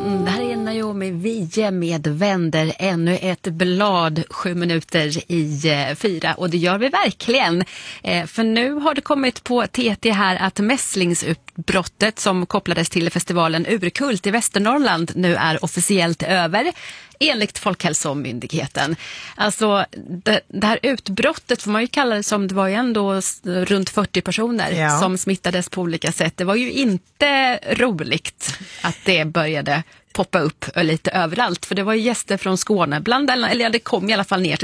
Det här är Naomi Wiehe med Vänder, ännu ett blad, 7 minuter i 4, och det gör vi verkligen. För nu har det kommit på TT här att mässlingsutbrottet som kopplades till festivalen Urkult i Västernorrland nu är officiellt över. Enligt Folkhälsomyndigheten. Alltså det här utbrottet får man ju kalla det, som det var ju ändå runt 40 personer som smittades på olika sätt. Det var ju inte roligt att det började poppa upp lite överallt, för det var ju gäster från Skåne bland annat, eller det kom i alla fall ner till